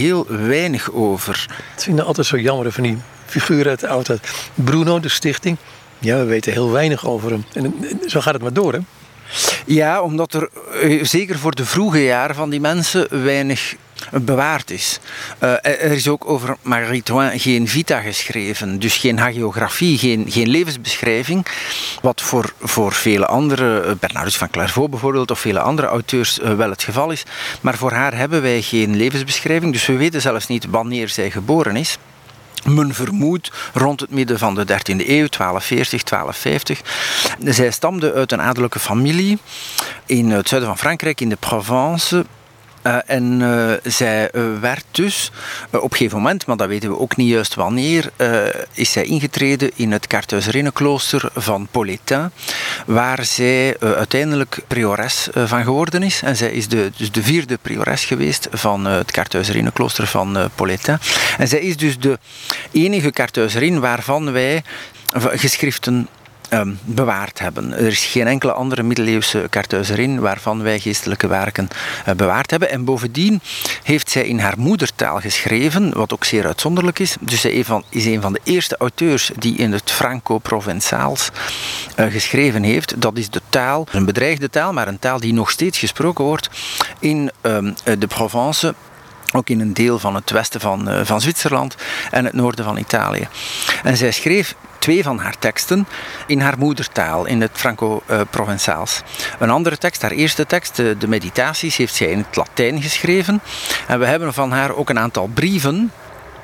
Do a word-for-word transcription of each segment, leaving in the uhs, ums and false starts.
heel weinig over. Dat vind ik altijd zo jammer van die figuren uit de oudheid. Bruno, de stichting. Ja, we weten heel weinig over hem. En zo gaat het maar door, hè? Ja, omdat er zeker voor de vroege jaren van die mensen weinig bewaard is. Uh, er is ook over Marguerite Thoin geen vita geschreven, dus geen hagiografie, geen, geen levensbeschrijving, wat voor, voor vele andere, Bernardus van Clairvaux bijvoorbeeld, of vele andere auteurs uh, wel het geval is, maar voor haar hebben wij geen levensbeschrijving, dus we weten zelfs niet wanneer zij geboren is. Men vermoedt rond het midden van de dertiende eeuw, twaalf veertig, twaalf vijftig. Zij stamde uit een adellijke familie in het zuiden van Frankrijk, in de Provence. Uh, en uh, zij uh, werd dus uh, op een gegeven moment, maar dat weten we ook niet juist wanneer, uh, is zij ingetreden in het Karthuizerinnenklooster van Polétain, waar zij uh, uiteindelijk priores uh, van geworden is. En zij is de, dus de vierde priores geweest van uh, het Karthuizerinnenklooster van uh, Polétain. En zij is dus de enige Karthuizerin waarvan wij geschriften Um, bewaard hebben. Er is geen enkele andere middeleeuwse Karthuizerin waarvan wij geestelijke werken uh, bewaard hebben. En bovendien heeft zij in haar moedertaal geschreven, wat ook zeer uitzonderlijk is. Dus zij is een van de eerste auteurs die in het Franco-Provençaals uh, geschreven heeft. Dat is de taal, een bedreigde taal, maar een taal die nog steeds gesproken wordt in um, de Provence. Ook in een deel van het westen van, uh, van Zwitserland en het noorden van Italië. En zij schreef twee van haar teksten in haar moedertaal, in het Franco-Provençaals. Een andere tekst, haar eerste tekst, de, de Meditaties, heeft zij in het Latijn geschreven. En we hebben van haar ook een aantal brieven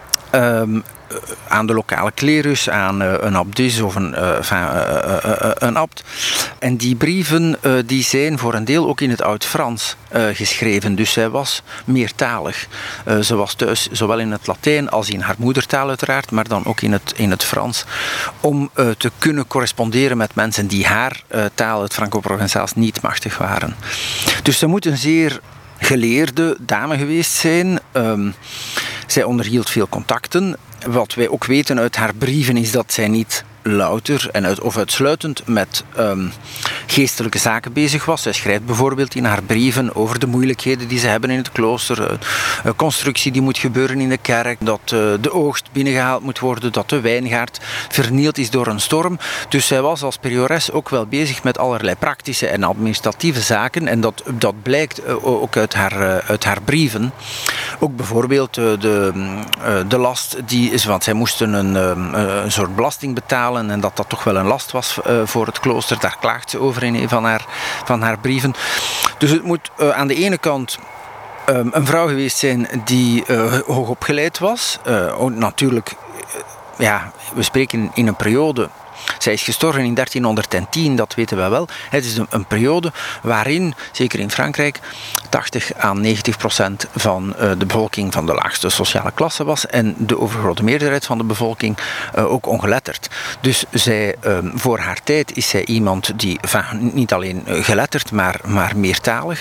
Um, aan de lokale klerus, aan uh, een abdis of een, uh, enfin, uh, uh, uh, een abt. En die brieven uh, die zijn voor een deel ook in het Oud-Frans uh, geschreven. Dus zij was meertalig. Uh, ze was thuis zowel in het Latijn als in haar moedertaal uiteraard, maar dan ook in het, in het Frans. Om uh, te kunnen corresponderen met mensen die haar uh, taal, het Franco-Provençaals, niet machtig waren. Dus ze moet een zeer geleerde dame geweest zijn. Um, zij onderhield veel contacten. Wat wij ook weten uit haar brieven is dat zij niet louter en uit, of uitsluitend met um, geestelijke zaken bezig was. Zij schrijft bijvoorbeeld in haar brieven over de moeilijkheden die ze hebben in het klooster, uh, uh, constructie die moet gebeuren in de kerk, dat uh, de oogst binnengehaald moet worden, dat de wijngaard vernield is door een storm. Dus zij was als priores ook wel bezig met allerlei praktische en administratieve zaken en dat, dat blijkt uh, ook uit haar, uh, uit haar brieven. Ook bijvoorbeeld uh, de, uh, de last die is, want zij moesten een, uh, een soort belasting betalen en dat dat toch wel een last was uh, voor het klooster. Daar klaagt ze over in een van haar, van haar brieven. Dus het moet uh, aan de ene kant um, een vrouw geweest zijn die uh, hoogopgeleid was. Uh, natuurlijk, uh, ja, we spreken in een periode. Zij is gestorven in dertienhonderdtien, dat weten we wel. Het is een, een periode waarin, zeker in Frankrijk, tachtig à negentig procent van uh, de bevolking van de laagste sociale klasse was en de overgrote meerderheid van de bevolking uh, ook ongeletterd. Dus zij, uh, voor haar tijd is zij iemand die, enfin, niet alleen geletterd, maar, maar meertalig.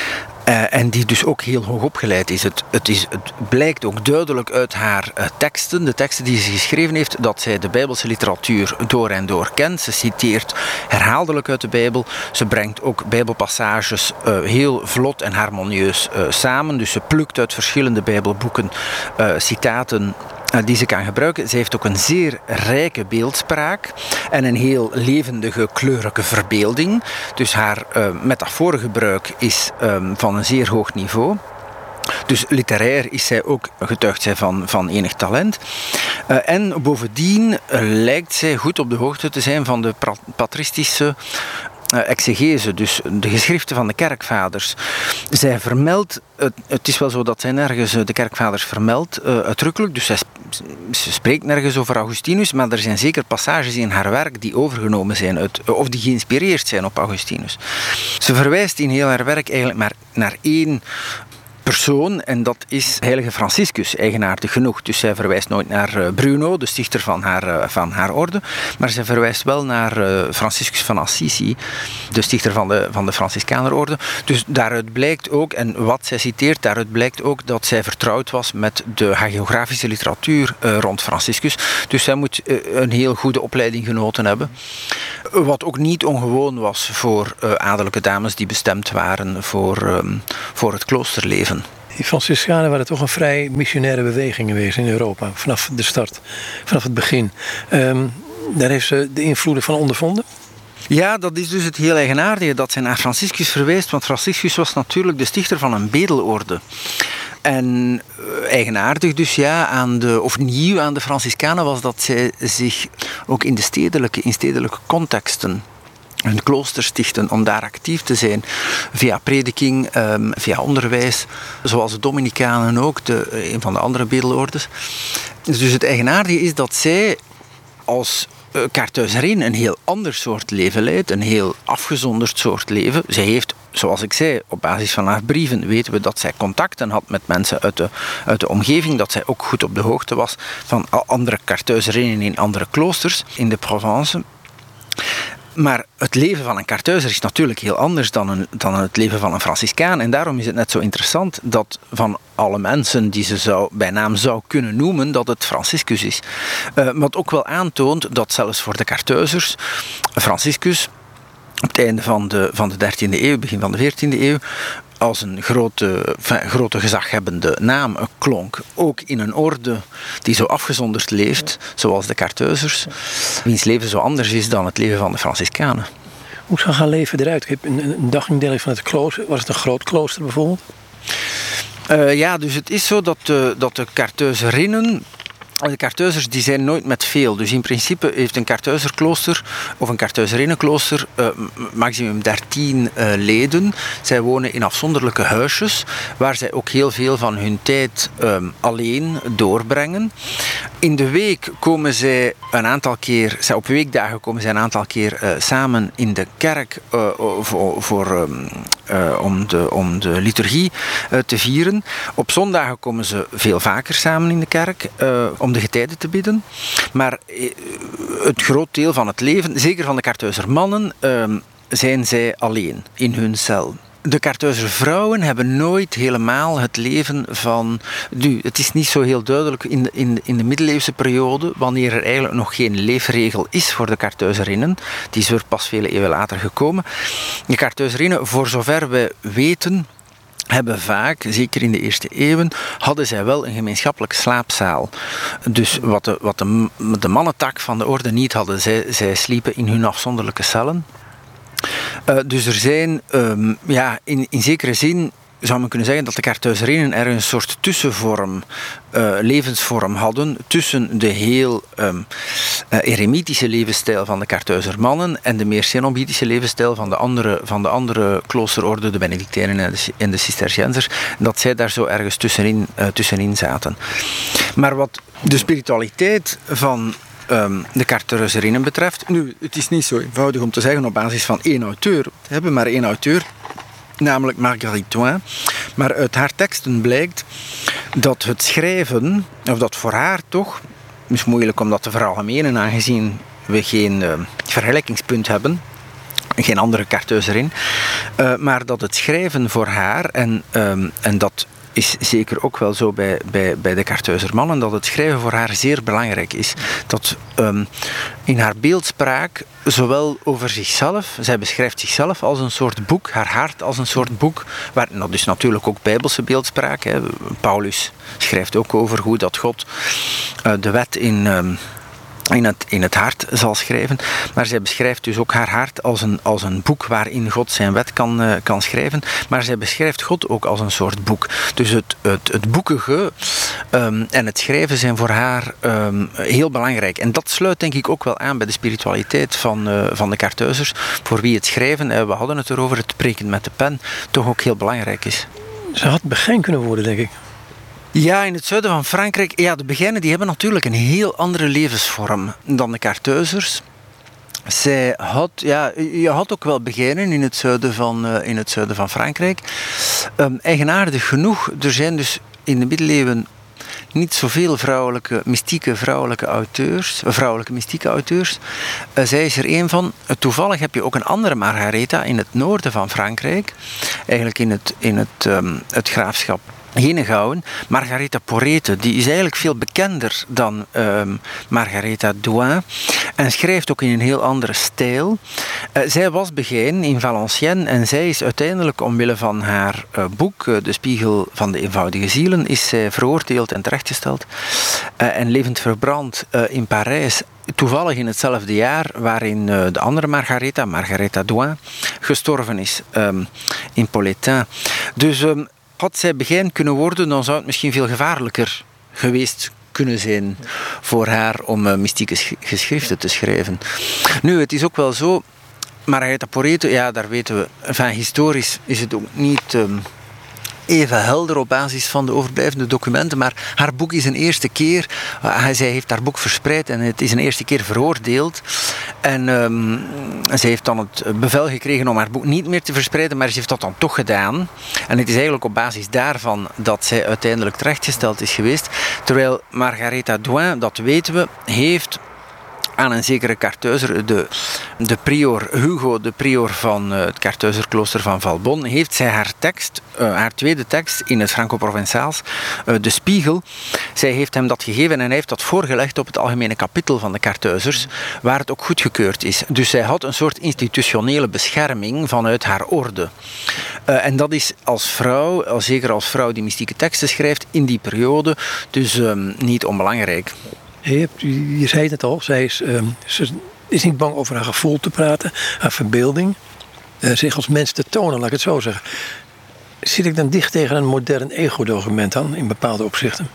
Uh, en die dus ook heel hoog opgeleid is. Het, het is. Het blijkt ook duidelijk uit haar uh, teksten, de teksten die ze geschreven heeft, dat zij de Bijbelse literatuur door en door kent. Ze citeert herhaaldelijk uit de Bijbel. Ze brengt ook Bijbelpassages uh, heel vlot en harmonieus uh, samen. Dus ze plukt uit verschillende Bijbelboeken uh, citaten die ze kan gebruiken. Ze heeft ook een zeer rijke beeldspraak en een heel levendige, kleurrijke verbeelding. Dus haar uh, metaforengebruik is um, van een zeer hoog niveau. Dus literair is zij ook, getuigt zij van, van enig talent. Uh, en bovendien uh, lijkt zij goed op de hoogte te zijn van de patristische Uh, exegese, dus de geschriften van de kerkvaders. Zij vermeldt, het, het is wel zo dat zij nergens de kerkvaders vermeldt, uh, uitdrukkelijk, dus zij, ze spreekt nergens over Augustinus, maar er zijn zeker passages in haar werk die overgenomen zijn, uit, of die geïnspireerd zijn op Augustinus. Ze verwijst in heel haar werk eigenlijk maar naar één persoon, en dat is heilige Franciscus, eigenaardig genoeg. Dus zij verwijst nooit naar Bruno, de stichter van haar, van haar orde, maar zij verwijst wel naar Franciscus van Assisi, de stichter van de, van de Franciscanerorde. Dus daaruit blijkt ook, en wat zij citeert, daaruit blijkt ook dat zij vertrouwd was met de hagiografische literatuur uh, rond Franciscus. Dus zij moet uh, een heel goede opleiding genoten hebben. Wat ook niet ongewoon was voor uh, adellijke dames die bestemd waren voor, um, voor het kloosterleven. Die Franciscanen waren toch een vrij missionaire beweging geweest in Europa. Vanaf de start, vanaf het begin. Um, daar heeft ze de invloeden van ondervonden. Ja, dat is dus het heel eigenaardige dat zij naar Franciscus verwijst. Want Franciscus was natuurlijk de stichter van een bedelorde. En eigenaardig dus ja, aan de, of nieuw aan de Franciscanen was dat zij zich ook in de stedelijke, in stedelijke contexten een klooster stichten om daar actief te zijn via prediking, um, via onderwijs, zoals de Dominicanen ook, de, een van de andere bedelordes. Dus het eigenaardige is dat zij als Karthuizerin een heel ander soort leven leidt, een heel afgezonderd soort leven. Zij heeft, zoals ik zei, op basis van haar brieven weten we dat zij contacten had met mensen uit de, uit de omgeving, dat zij ook goed op de hoogte was van andere Karthuizerinnen in andere kloosters in de Provence. Maar het leven van een Karthuizer is natuurlijk heel anders dan, een, dan het leven van een Franciscaan. En daarom is het net zo interessant dat van alle mensen die ze zou, bij naam zou kunnen noemen, dat het Franciscus is. Uh, wat ook wel aantoont dat zelfs voor de Karthuizers Franciscus op het einde van de, van de dertiende eeuw, begin van de veertiende eeuw, als een grote, enfin, grote gezaghebbende naam klonk. Ook in een orde die zo afgezonderd leeft, zoals de Karthuizers, wiens leven zo anders is dan het leven van de Franciscanen. Hoe zag haar leven eruit? Ik heb een, een dagindeling van het klooster. Was het een groot klooster bijvoorbeeld? Uh, ja, dus het is zo dat de, dat de Karthuizerinnen... De Karthuizers die zijn nooit met veel. Dus in principe heeft een Karthuizerklooster of een Karthuizerinnenklooster uh, maximum dertien uh, leden. Zij wonen in afzonderlijke huisjes waar zij ook heel veel van hun tijd um, alleen doorbrengen. In de week komen zij een aantal keer, zij op weekdagen komen zij een aantal keer uh, samen in de kerk uh, voor, voor, um, uh, om, de, om de liturgie uh, te vieren. Op zondagen komen ze veel vaker samen in de kerk uh, om de getijden te bidden. Maar uh, het groot deel van het leven, zeker van de Karthuizermannen, uh, zijn zij alleen in hun cel. De Karthuizer vrouwen hebben nooit helemaal het leven van... Nu, het is niet zo heel duidelijk in de, in de, in de middeleeuwse periode, wanneer er eigenlijk nog geen leefregel is voor de Karthuizerinnen. Die is er pas vele eeuwen later gekomen. De Karthuizerinnen, voor zover wij weten, hebben vaak, zeker in de eerste eeuwen, hadden zij wel een gemeenschappelijke slaapzaal. Dus wat de, wat de, de mannentak van de orde niet hadden, zij, zij sliepen in hun afzonderlijke cellen. Uh, dus er zijn, um, ja, in, in zekere zin zou men kunnen zeggen dat de Karthuizerinnen er een soort tussenvorm, uh, levensvorm hadden tussen de heel um, uh, eremitische levensstijl van de Karthuizermannen en de meer cenobitische levensstijl van de andere, van de andere kloosterorden, de Benedictijnen en de, en de Cisterciënsers, dat zij daar zo ergens tussenin, uh, tussenin zaten. Maar wat de spiritualiteit van Um, de Karthuizerinnen betreft. Nu, het is niet zo eenvoudig om te zeggen op basis van één auteur. We hebben maar één auteur, namelijk Marguerite Thoin. Maar uit haar teksten blijkt dat het schrijven, of dat voor haar toch, is moeilijk om dat te veralgemenen aangezien we geen uh, vergelijkingspunt hebben, geen andere Karthuizerin, uh, maar dat het schrijven voor haar, en, um, en dat is zeker ook wel zo bij, bij, bij de Karthuizermannen, dat het schrijven voor haar zeer belangrijk is. Dat um, in haar beeldspraak, zowel over zichzelf, zij beschrijft zichzelf als een soort boek, haar hart als een soort boek, waar, dat is natuurlijk ook bijbelse beeldspraak. Hè. Paulus schrijft ook over hoe dat God uh, de wet in... Um, In het, in het hart zal schrijven. Maar zij beschrijft dus ook haar hart als een, als een boek waarin God zijn wet kan, uh, kan schrijven. Maar zij beschrijft God ook als een soort boek. Dus het, het, het boekige um, en het schrijven zijn voor haar um, heel belangrijk. En dat sluit denk ik ook wel aan bij de spiritualiteit van, uh, van de Karthuizers. Voor wie het schrijven, uh, we hadden het erover, het spreken met de pen, toch ook heel belangrijk is. Ze had begijn kunnen worden, denk ik. Ja, in het zuiden van Frankrijk, ja, de Begijnen die hebben natuurlijk een heel andere levensvorm dan de Karthuizers. Zij had, ja, je had ook wel Begijnen in het zuiden van, uh, in het zuiden van Frankrijk. Um, eigenaardig genoeg, er zijn dus in de middeleeuwen niet zoveel vrouwelijke, mystieke vrouwelijke auteurs, vrouwelijke mystieke auteurs. Uh, zij is er één van. Uh, toevallig heb je ook een andere Margaretha in het noorden van Frankrijk. Eigenlijk in het, in het, um, het graafschap Henegouwen, Margaretha Porete, die is eigenlijk veel bekender dan um, Margaretha Douin en schrijft ook in een heel andere stijl. Uh, zij was begeiden in Valenciennes en zij is uiteindelijk omwille van haar uh, boek, uh, De Spiegel van de Eenvoudige Zielen, is zij veroordeeld en terechtgesteld uh, en levend verbrand uh, in Parijs. Toevallig in hetzelfde jaar waarin uh, de andere Margaretha, Margaretha Douin, gestorven is um, in Poletin. Dus um, had zij begeiden kunnen worden, dan zou het misschien veel gevaarlijker geweest kunnen zijn voor haar om uh, mystieke geschriften te schrijven. Nu, het is ook wel zo, Margaretha Porete, ja, daar weten we, enfin, historisch is het ook niet um, even helder op basis van de overblijvende documenten, maar haar boek is een eerste keer, uh, zij heeft haar boek verspreid en het is een eerste keer veroordeeld. En um, zij heeft dan het bevel gekregen om haar boek niet meer te verspreiden, maar ze heeft dat dan toch gedaan. En het is eigenlijk op basis daarvan dat zij uiteindelijk terechtgesteld is geweest. Terwijl Margaretha Douin, dat weten we, heeft aan een zekere Kartuizer, de, de prior Hugo, de prior van uh, het Kartuizerklooster van Valbonne, heeft zij haar tekst, uh, haar tweede tekst in het Franco-Provençaals, uh, De Spiegel, zij heeft hem dat gegeven en hij heeft dat voorgelegd op het algemene kapittel van de Kartuizers, waar het ook goedgekeurd is. Dus zij had een soort institutionele bescherming vanuit haar orde. Uh, en dat is als vrouw, als, zeker als vrouw die mystieke teksten schrijft, in die periode dus um, niet onbelangrijk. Je, hebt, je zei het al, zij is, um, ze is niet bang over haar gevoel te praten, haar verbeelding, uh, zich als mens te tonen, laat ik het zo zeggen. Zit ik dan dicht tegen een modern ego-document aan, in bepaalde opzichten?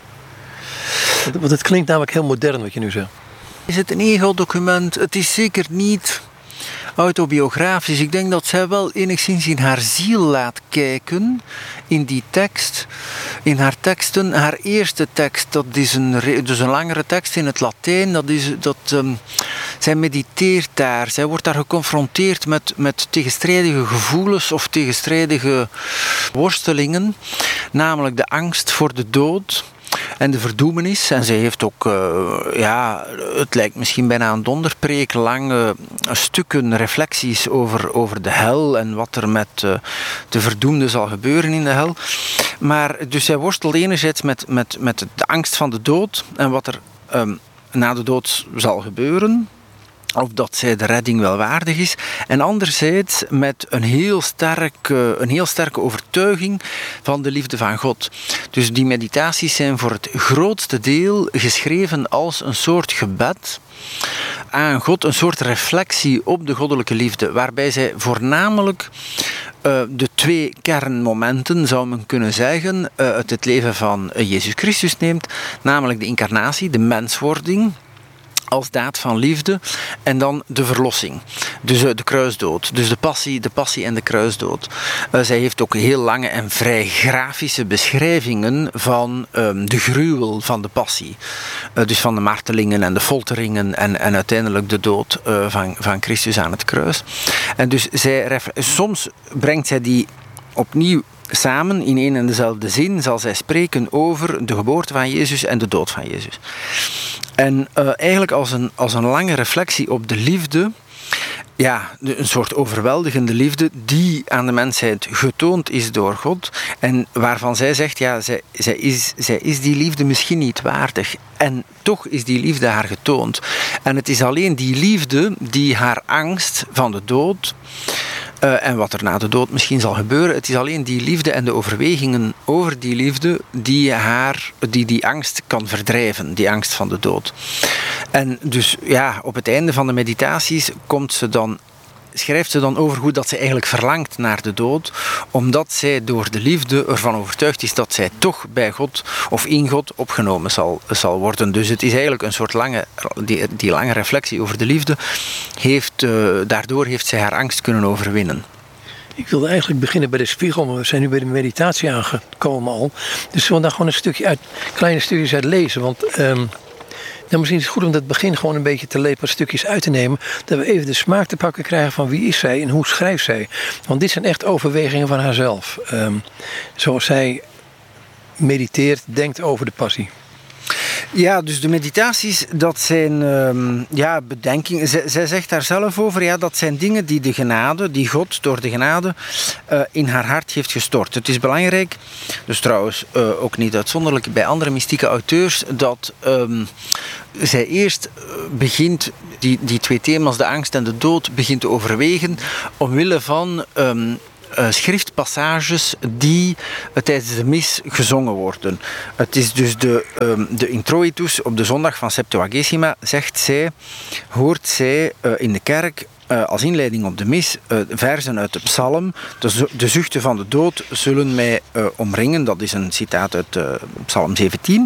Want, want het klinkt namelijk heel modern wat je nu zegt. Is het een ego-document? Het is zeker niet autobiografisch. Ik denk dat zij wel enigszins in haar ziel laat kijken in die tekst, in haar teksten. Haar eerste tekst, dat is een, dus een langere tekst in het Latijn. Dat is, dat, um, zij mediteert daar. Zij wordt daar geconfronteerd met, met tegenstrijdige gevoelens of tegenstrijdige worstelingen. Namelijk de angst voor de dood en de verdoemenis. En zij heeft ook, uh, ja, het lijkt misschien bijna een donderpreek, lange stukken reflecties over, over de hel en wat er met uh, de verdoemden zal gebeuren in de hel. Maar dus zij worstelt enerzijds met, met, met de angst van de dood en wat er um, na de dood zal gebeuren. Of dat zij de redding wel waardig is. En anderzijds met een heel, sterk, een heel sterke overtuiging van de liefde van God. Dus die meditaties zijn voor het grootste deel geschreven als een soort gebed aan God. Een soort reflectie op de goddelijke liefde. Waarbij zij voornamelijk uh, de twee kernmomenten, zou men kunnen zeggen, uh, uit het leven van Jezus Christus neemt. Namelijk de incarnatie, de menswording als daad van liefde en dan de verlossing. Dus uh, de kruisdood. Dus de passie, de passie en de kruisdood. Uh, zij heeft ook heel lange en vrij grafische beschrijvingen van um, de gruwel van de passie. Uh, dus van de martelingen en de folteringen en, en uiteindelijk de dood uh, van, van Christus aan het kruis. En dus zij, soms brengt zij die opnieuw samen in één en dezelfde zin, zal zij spreken over de geboorte van Jezus en de dood van Jezus. En uh, eigenlijk als een, als een lange reflectie op de liefde, ja, een soort overweldigende liefde die aan de mensheid getoond is door God en waarvan zij zegt, ja, zij, zij, is, zij is die liefde misschien niet waardig en toch is die liefde haar getoond. En het is alleen die liefde die haar angst van de dood Uh, en wat er na de dood misschien zal gebeuren. Het is alleen die liefde en de overwegingen over die liefde die haar, die, die angst kan verdrijven, die angst van de dood. En dus ja, op het einde van de meditaties komt ze dan, schrijft ze dan over hoe dat ze eigenlijk verlangt naar de dood, omdat zij door de liefde ervan overtuigd is dat zij toch bij God of in God opgenomen zal, zal worden. Dus het is eigenlijk een soort lange, die, die lange reflectie over de liefde, heeft, uh, daardoor heeft zij haar angst kunnen overwinnen. Ik wilde eigenlijk beginnen bij de spiegel, maar we zijn nu bij de meditatie aangekomen al. Dus we gaan daar gewoon een stukje uit, kleine stukjes uit lezen, want Um Nou, misschien is het goed om dat begin gewoon een beetje te lepelen, stukjes uit te nemen. Dat we even de smaak te pakken krijgen van wie is zij en hoe schrijft zij. Want dit zijn echt overwegingen van haarzelf. Um, zoals zij mediteert, denkt over de passie. Ja, dus de meditaties, dat zijn um, ja, bedenkingen. Z- zij zegt daar zelf over, ja, dat zijn dingen die de genade, die God door de genade uh, in haar hart heeft gestort. Het is belangrijk, dus trouwens uh, ook niet uitzonderlijk bij andere mystieke auteurs, dat um, zij eerst begint, die, die twee thema's, de angst en de dood, begint te overwegen omwille van Um, Uh, schriftpassages die uh, tijdens de mis gezongen worden. Het is dus de, um, de introitus op de zondag van Septuagesima, zegt zij, hoort zij uh, in de kerk uh, als inleiding op de mis uh, versen uit de psalm. De, zu- de zuchten van de dood zullen mij uh, omringen. Dat is een citaat uit uh, psalm zeventien.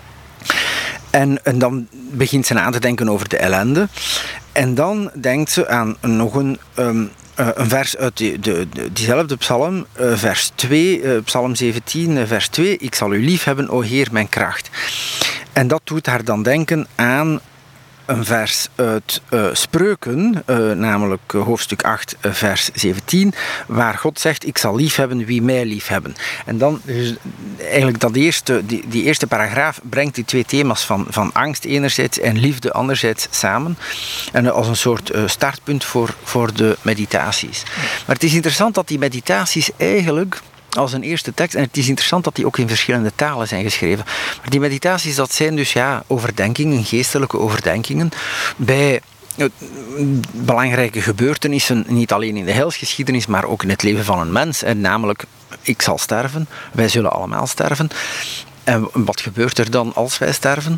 En, en dan begint ze aan te denken over de ellende. En dan denkt ze aan nog een... Um, Uh, een vers uit die, de, de, diezelfde psalm, uh, vers twee, uh, psalm zeventien, uh, vers twee. Ik zal u lief hebben, o Heer, mijn kracht. En dat doet haar dan denken aan een vers uit uh, Spreuken, uh, namelijk uh, hoofdstuk acht, uh, vers zeventien, waar God zegt, ik zal lief hebben wie mij lief hebben. En dan, dus, eigenlijk dat eerste, die, die eerste paragraaf brengt die twee thema's van, van angst enerzijds en liefde anderzijds samen. En uh, als een soort uh, startpunt voor, voor de meditaties. Maar het is interessant dat die meditaties eigenlijk als een eerste tekst. En het is interessant dat die ook in verschillende talen zijn geschreven. Maar die meditaties, dat zijn dus ja, overdenkingen, geestelijke overdenkingen, bij belangrijke gebeurtenissen, niet alleen in de heilsgeschiedenis, maar ook in het leven van een mens. En namelijk, ik zal sterven, wij zullen allemaal sterven. En wat gebeurt er dan als wij sterven?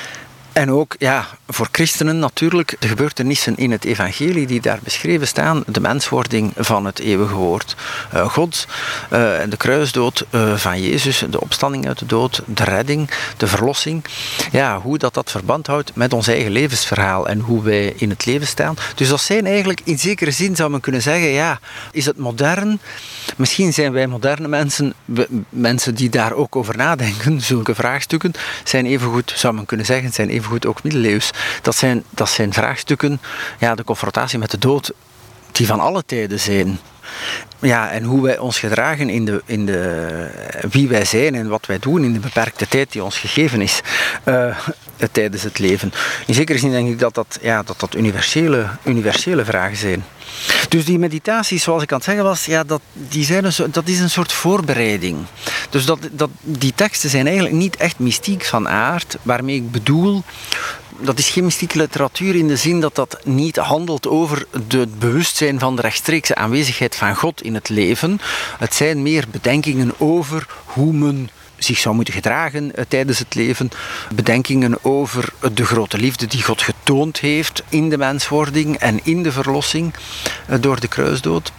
En ook ja, voor christenen natuurlijk de gebeurtenissen in het evangelie die daar beschreven staan. De menswording van het eeuwige woord uh, Gods. Uh, de kruisdood uh, van Jezus. De opstanding uit de dood. De redding. De verlossing. Ja, hoe dat dat verband houdt met ons eigen levensverhaal. En hoe wij in het leven staan. Dus dat zijn eigenlijk in zekere zin zou men kunnen zeggen. Ja, is het modern? Misschien zijn wij moderne mensen. We, mensen die daar ook over nadenken. Zulke vraagstukken zijn evengoed, zou men kunnen zeggen, zijn evengoed ook middeleeuws. Dat zijn, dat zijn vraagstukken, ja, de confrontatie met de dood, die van alle tijden zijn. Ja, en hoe wij ons gedragen in de, in de, wie wij zijn en wat wij doen in de beperkte tijd die ons gegeven is uh, tijdens het leven. In zekere zin denk ik dat dat, ja, dat, dat universele, universele vragen zijn. Dus die meditaties, zoals ik aan het zeggen was, ja, dat, die zijn een, dat is een soort voorbereiding. Dus dat, dat, die teksten zijn eigenlijk niet echt mystiek van aard, waarmee ik bedoel, dat is geen mystieke literatuur in de zin dat dat niet handelt over het bewustzijn van de rechtstreekse aanwezigheid van God in het leven. Het zijn meer bedenkingen over hoe men zich zou moeten gedragen uh, tijdens het leven. Bedenkingen over de grote liefde die God getoond heeft in de menswording en in de verlossing uh, door de kruisdood.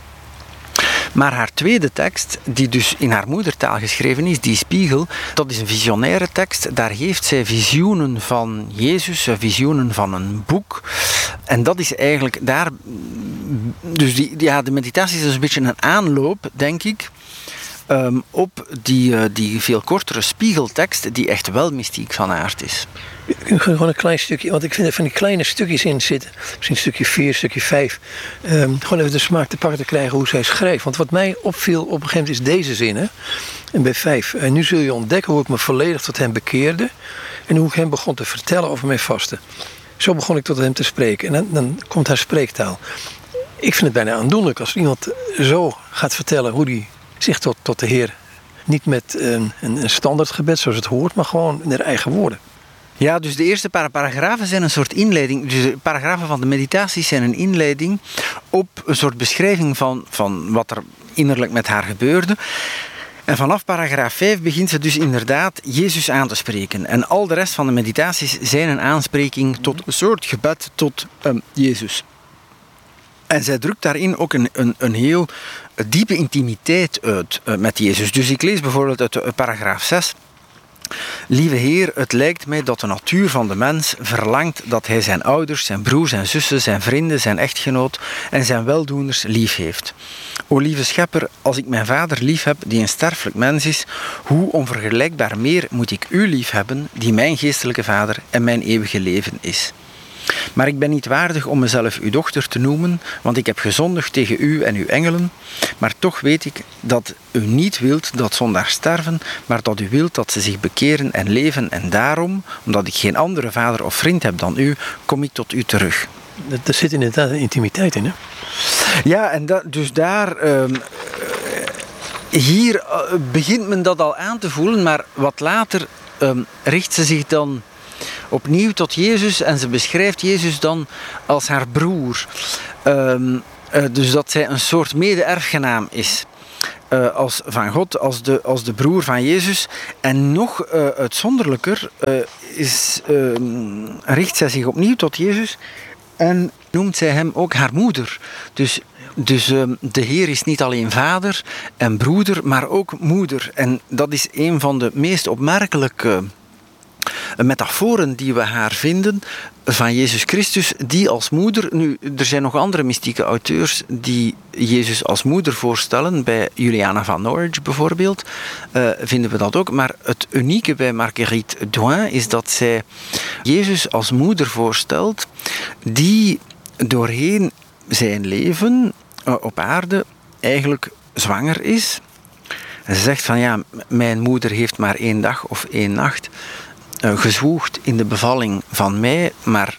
Maar haar tweede tekst, die dus in haar moedertaal geschreven is, die Spiegel, dat is een visionaire tekst. Daar heeft zij visioenen van Jezus, visioenen van een boek. En dat is eigenlijk daar... Dus die, ja, de meditatie is dus een beetje een aanloop, denk ik, Um, op die, uh, die veel kortere spiegeltekst die echt wel mystiek van aard is. Ik gewoon een klein stukje, want ik vind er van die kleine stukjes in zitten. Misschien stukje vier, stukje vijf. Um, gewoon even de smaak te pakken te krijgen hoe zij schrijft. Want wat mij opviel op een gegeven moment is deze zin. Hè? En bij vijf. En nu zul je ontdekken hoe ik me volledig tot hem bekeerde. En hoe ik hem begon te vertellen over mijn vasten. Zo begon ik tot hem te spreken. En dan, dan komt haar spreektaal. Ik vind het bijna aandoenlijk als iemand zo gaat vertellen hoe die zich tot, tot de Heer, niet met een, een standaard gebed zoals het hoort, maar gewoon in haar eigen woorden. Ja, dus de eerste paar paragrafen zijn een soort inleiding. Dus de paragrafen van de meditaties zijn een inleiding op een soort beschrijving van, van wat er innerlijk met haar gebeurde. En vanaf paragraaf vijf begint ze dus inderdaad Jezus aan te spreken. En al de rest van de meditaties zijn een aanspreking tot een soort gebed tot um, Jezus. En zij drukt daarin ook een, een, een heel diepe intimiteit uit uh, met Jezus. Dus ik lees bijvoorbeeld uit uh, paragraaf zes. Lieve Heer, het lijkt mij dat de natuur van de mens verlangt dat hij zijn ouders, zijn broers en zussen, zijn vrienden, zijn echtgenoot en zijn weldoeners lief heeft. O lieve Schepper, als ik mijn vader lief heb, die een sterfelijk mens is, hoe onvergelijkbaar meer moet ik u lief hebben, die mijn geestelijke vader en mijn eeuwige leven is. Maar ik ben niet waardig om mezelf uw dochter te noemen, want ik heb gezondigd tegen u en uw engelen. Maar toch weet ik dat u niet wilt dat zondaars sterven, maar dat u wilt dat ze zich bekeren en leven. En daarom, omdat ik geen andere vader of vriend heb dan u, kom ik tot u terug. Er zit inderdaad een intimiteit in, hè? Ja, en dat, dus daar... Um, hier uh, begint men dat al aan te voelen, maar wat later um, richt ze zich dan opnieuw tot Jezus en ze beschrijft Jezus dan als haar broer. Um, uh, dus dat zij een soort mede-erfgenaam is. Uh, als van God, als de, als de broer van Jezus. En nog uh, uitzonderlijker uh, is, uh, richt zij zich opnieuw tot Jezus en noemt zij hem ook haar moeder. Dus, dus uh, de Heer is niet alleen vader en broeder, maar ook moeder. En dat is een van de meest opmerkelijke metaforen die we haar vinden van Jezus Christus, die als moeder... Nu, er zijn nog andere mystieke auteurs die Jezus als moeder voorstellen. Bij Juliana van Norwich bijvoorbeeld uh, vinden we dat ook. Maar het unieke bij Marguerite Douin is dat zij Jezus als moeder voorstelt, die doorheen zijn leven uh, op aarde eigenlijk zwanger is. En ze zegt van ja, mijn moeder heeft maar één dag of één nacht Uh, gezwoegd in de bevalling van mij, maar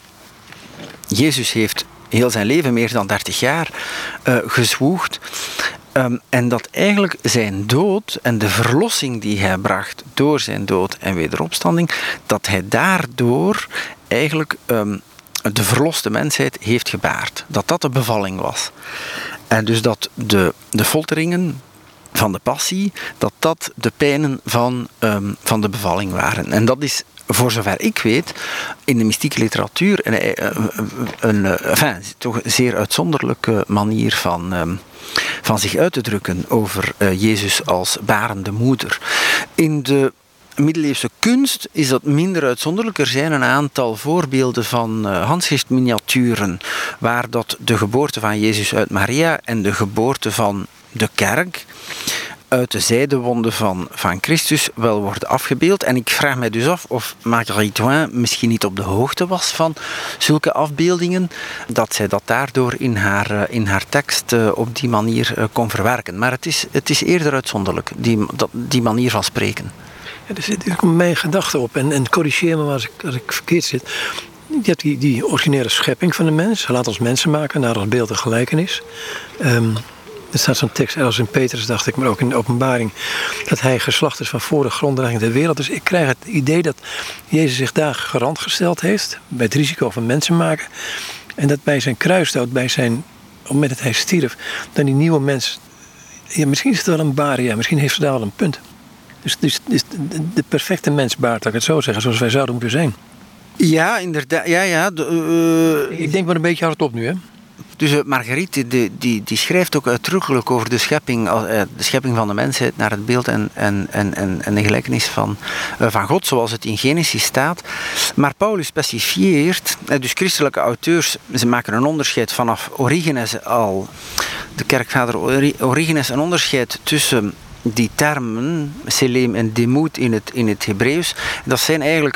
Jezus heeft heel zijn leven, meer dan dertig jaar, uh, gezwoegd. Um, en dat eigenlijk zijn dood en de verlossing die hij bracht door zijn dood en wederopstanding, dat hij daardoor eigenlijk um, de verloste mensheid heeft gebaard. Dat dat de bevalling was. En dus dat de, de folteringen van de passie, dat dat de pijnen van, um, van de bevalling waren. En dat is, voor zover ik weet, in de mystieke literatuur een, een, een, enfin, toch een zeer uitzonderlijke manier van, um, van zich uit te drukken over uh, Jezus als barende moeder. In de middeleeuwse kunst is dat minder uitzonderlijk. Er zijn een aantal voorbeelden van uh, handschriftminiaturen waar dat de geboorte van Jezus uit Maria en de geboorte van de kerk uit de zijdewonden van, van Christus wel worden afgebeeld. En ik vraag mij dus af of Marguerite Douin misschien niet op de hoogte was van zulke afbeeldingen, dat zij dat daardoor in haar, in haar tekst uh, op die manier uh, kon verwerken. Maar het is, het is eerder uitzonderlijk, die, dat, die manier van spreken. Ja, er zit er mijn gedachte op en, en corrigeer me als ik, als ik verkeerd zit. Je hebt die, die originele schepping van de mens. Laat ons mensen maken naar ons beeld en gelijkenis. Um, Er staat zo'n tekst, als in Petrus dacht ik, maar ook in de Openbaring, dat hij geslacht is van voor de grondlegging der wereld. Dus ik krijg het idee dat Jezus zich daar garant gesteld heeft, bij het risico van mensen maken. En dat bij zijn kruisdood, bij zijn, op het moment dat hij stierf, dan die nieuwe mens, ja, misschien is het wel een baria, misschien heeft ze daar wel een punt. Dus, dus, dus de, de perfecte mens baart, laat ik het zo zeggen, zoals wij zouden moeten zijn. Ja, inderdaad. Ja, ja, de, uh, ik denk maar een beetje hardop nu, hè. Dus uh, Marguerite die, die, die schrijft ook uitdrukkelijk over de schepping, uh, de schepping van de mensheid naar het beeld en, en, en, en de gelijkenis van, uh, van God, zoals het in Genesis staat. Maar Paulus specifieert, uh, dus christelijke auteurs, ze maken een onderscheid vanaf Origenes al, de kerkvader Origenes, een onderscheid tussen die termen, selem en demout in het, in het Hebreeuws. Dat zijn eigenlijk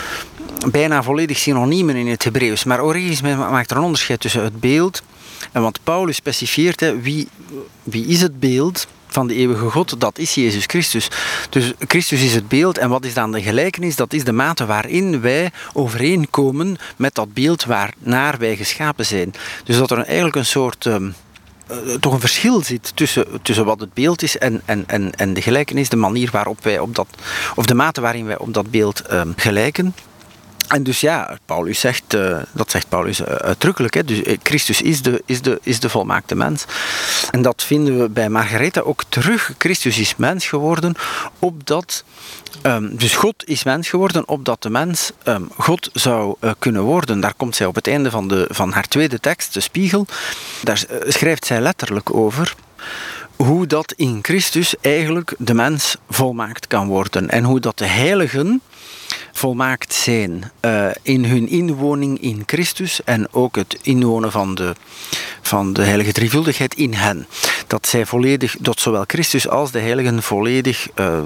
bijna volledig synoniemen in het Hebreeuws. Maar Origenes maakt er een onderscheid tussen het beeld. En want Paulus specifieert, hè, wie, wie is het beeld van de eeuwige God? Dat is Jezus Christus. Dus Christus is het beeld. En wat is dan de gelijkenis? Dat is de mate waarin wij overeenkomen met dat beeld waarnaar wij geschapen zijn. Dus dat er eigenlijk een soort... Um, Uh, toch een verschil zit tussen, tussen wat het beeld is en, en, en, en de gelijkenis, de manier waarop wij op dat, of de mate waarin wij op dat beeld uh, gelijken. En dus ja, Paulus zegt, uh, dat zegt Paulus uh, uitdrukkelijk, hè, dus uh, Christus is de, is, de, is de volmaakte mens. En dat vinden we bij Margaretha ook terug. Christus is mens geworden, opdat, um, dus God is mens geworden, opdat de mens um, God zou uh, kunnen worden. Daar komt zij op het einde van, de, van haar tweede tekst, de Spiegel, daar uh, schrijft zij letterlijk over hoe dat in Christus eigenlijk de mens volmaakt kan worden. En hoe dat de heiligen volmaakt zijn uh, in hun inwoning in Christus en ook het inwonen van de, van de heilige drievuldigheid in hen. Dat zij volledig, dat zowel Christus als de heiligen volledig uh,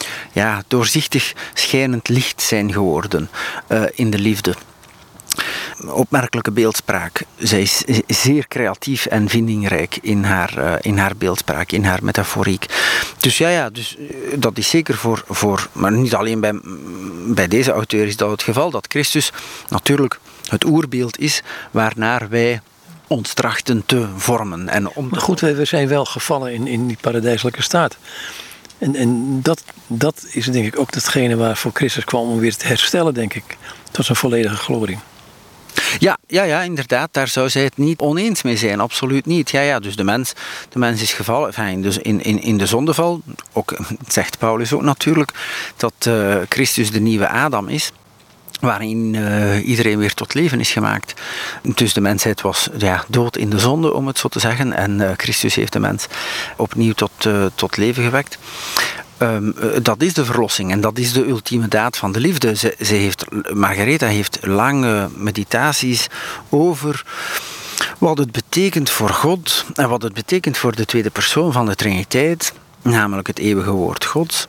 ja, doorzichtig schijnend licht zijn geworden uh, in de liefde. opmerkelijke beeldspraak. Zij is zeer creatief en vindingrijk in haar, uh, in haar beeldspraak, in haar metaforiek. Dus ja, ja dus, uh, dat is zeker voor, voor... Maar niet alleen bij, bij deze auteur is dat het geval, dat Christus natuurlijk het oerbeeld is waarnaar wij ons trachten te vormen. En om... Maar goed, we zijn wel gevallen in, in die paradijselijke staat. En, en dat, dat is denk ik ook datgene waarvoor Christus kwam om weer te herstellen, denk ik. Tot zijn volledige glorie. Ja, ja, ja, inderdaad. Daar zou zij het niet oneens mee zijn. Absoluut niet. Ja, ja, dus de mens, de mens is gevallen. Enfin, dus in, in, in de zondeval, ook, zegt Paulus ook natuurlijk, dat uh, Christus de nieuwe Adam is. Waarin uh, iedereen weer tot leven is gemaakt. Dus de mensheid was ja, dood in de zonde, om het zo te zeggen. En uh, Christus heeft de mens opnieuw tot, uh, tot leven gewekt. Um, uh, dat is de verlossing en dat is de ultieme daad van de liefde. Ze, ze heeft, Margaretha heeft lange meditaties over wat het betekent voor God en wat het betekent voor de tweede persoon van de Triniteit, namelijk het eeuwige woord Gods.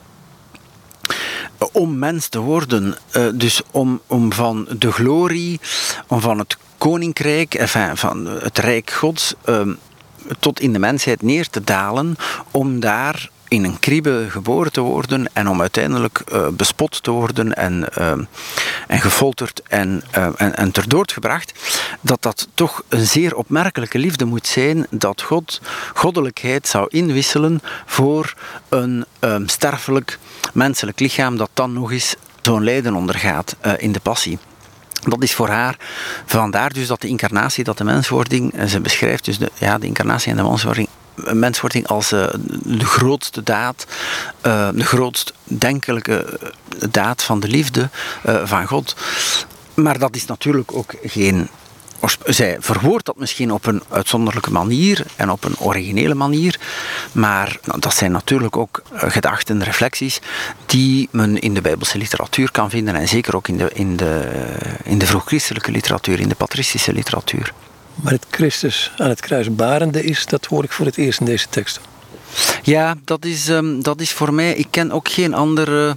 Om mens te worden, dus om, om van de glorie, om van het koninkrijk, enfin, van het rijk Gods, tot in de mensheid neer te dalen, om daar in een kribbe geboren te worden en om uiteindelijk uh, bespot te worden en, uh, en gefolterd en, uh, en, en ter dood gebracht, dat dat toch een zeer opmerkelijke liefde moet zijn, dat God goddelijkheid zou inwisselen voor een um, sterfelijk menselijk lichaam dat dan nog eens zo'n lijden ondergaat uh, in de passie. Dat is voor haar, vandaar dus dat de incarnatie, dat de menswording, ze beschrijft dus de, ja, de incarnatie en de menswording, menswording als uh, de grootste daad, uh, de grootst denkelijke daad van de liefde uh, van God. Maar dat is natuurlijk ook geen... Zij verwoordt dat misschien op een uitzonderlijke manier en op een originele manier, maar dat zijn natuurlijk ook gedachten, reflecties die men in de Bijbelse literatuur kan vinden en zeker ook in de, in de, in de vroeg-christelijke literatuur, in de patristische literatuur. Maar het Christus aan het kruis barende is, dat hoor ik voor het eerst in deze teksten. Ja, dat is, um, dat is voor mij, ik ken ook geen andere...